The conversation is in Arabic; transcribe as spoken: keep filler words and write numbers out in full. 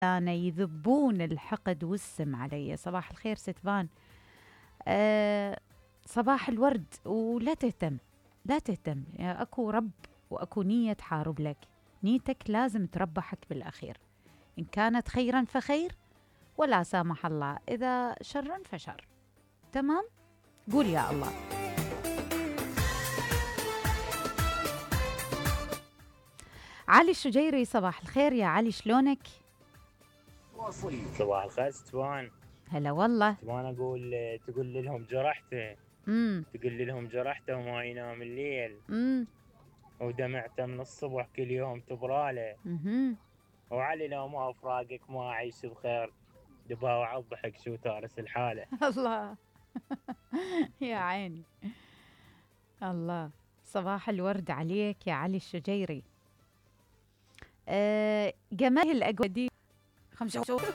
أنا يذبون الحقد والسم علي. صباح الخير ستبان. أه صباح الورد. ولا تهتم، لا تهتم، يعني أكو رب وأكو نية تحارب لك. نيتك لازم تربحك بالأخير، إن كانت خيرا فخير، ولا سامح الله إذا شرا فشر. تمام؟ قول يا الله. علي الشجيري، صباح الخير يا علي، شلونك؟ صباح الخير ستوان. هلا والله. ستوان اقول تقول لهم جرحته، امم تقول لهم جرحته وما ينام الليل، امم ودمعته من الصبح كل يوم تبراله، امم وعلي لو ما فراقك ما اعيش بخير، دباوع الضحك شو تارس الحاله. الله. يا عيني. الله. صباح الورد عليك يا علي الشجيري. أه جمال الأقوى دي خمسة